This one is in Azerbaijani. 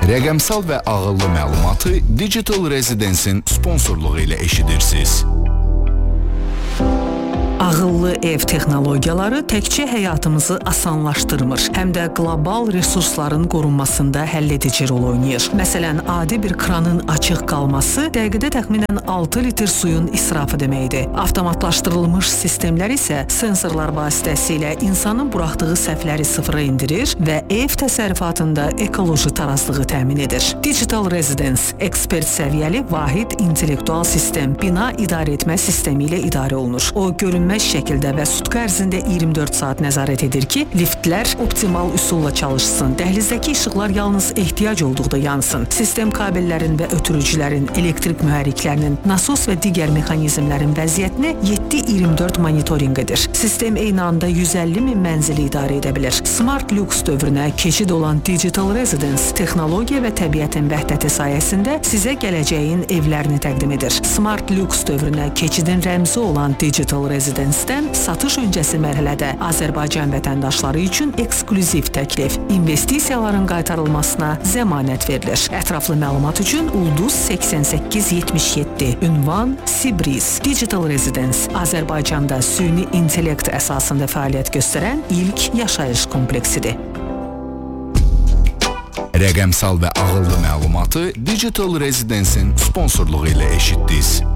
Rəqəmsal və ağıllı məlumatı Digital Residence-in sponsorluğu ilə eşidirsiniz. Ağıllı ev texnologiyaları təkcə həyatımızı asanlaşdırmır, həm də qlobal resursların qorunmasında həlledici rol oynayır. Məsələn, adi bir kranın açıq qalması dəqiqədə təxminən 6 litr suyun israfı deməkdir. Avtomatlaşdırılmış sistemlər isə sensorlar vasitəsilə insanın buraxdığı səhvləri sıfıra indirir və ev təsərrüfatında ekoloji tarazlığı təmin edir. Digital Residence ekspert səviyyəli vahid intellektual sistem bina idarə etmə sistemi ilə idarə olunur. O görünməz şəkildə və sutka ərzində 24 saat nəzarət edir ki, liftlər optimal üsulla çalışsın. Dəhlizdəki işıqlar yalnız ehtiyac olduqda yansın. Sistem kabellərin və ötürücülərin, elektrik mühərriklərinin, nasos və digər mexanizmlərin vəziyyətini 7/24 monitorinq edir. Sistem eyni anda 150 min mənzili idarə edə bilir. Smart Lux dövrünə keçid olan Digital Residence texnologiya və təbiətin vəhdəti sayəsində sizə gələcəyin evlərini təqdim edir. Smart Lux dövrünə keçidin rəmzi olan Digital Residence-dən satış öncəsi mərhələdə Azərbaycan vətəndaşları üçün eksklüziv təklif, investisiyaların qaytarılmasına zəmanət verilir. Ətraflı məlumat üçün Ulduz 8877, ünvan Sibriz. Digital Residence Azərbaycanda süni intellekt əsasında fəaliyyət göstərən ilk yaşayış kompleksidir. Rəqəmsal və ağıllı məlumatı Digital Residence-in sponsorluğu ilə eşitdiniz.